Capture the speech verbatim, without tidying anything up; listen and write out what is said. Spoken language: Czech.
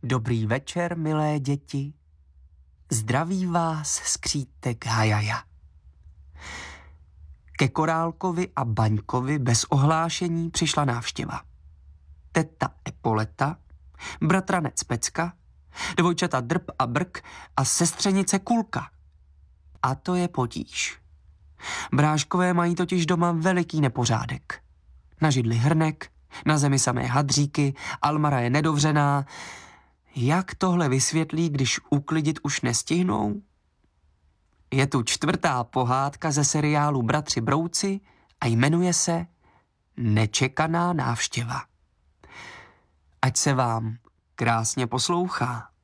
Dobrý večer, milé děti. Zdraví vás skřítek Hajaja. Ke Korálkovi a Baňkovi bez ohlášení přišla návštěva. Teta Epoleta, bratranec Pecka, dvojčata Drb a Brk a sestřenice Kulka. A to je potíž. Bráškové mají totiž doma veliký nepořádek. Na židli hrnek, na zemi samé hadříky, almara je nedovřená. Jak tohle vysvětlí, když uklidit už nestihnou? Je tu čtvrtá pohádka ze seriálu Bratři Brouci a jmenuje se Nečekaná návštěva. Ať se vám krásně poslouchá.